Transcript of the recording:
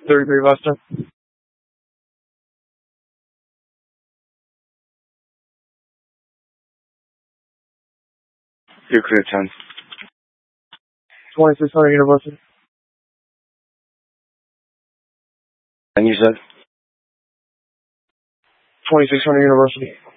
33 Vesta. You're clear, 10. 2600 University. And you said? 2600 University.